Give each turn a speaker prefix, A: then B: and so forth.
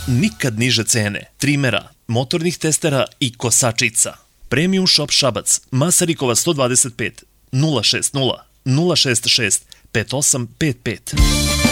A: Nikad niže cene, trimera, motornih testera i kosačica. Premium Shop Šabac, Masarikova 125, 060 066 5855.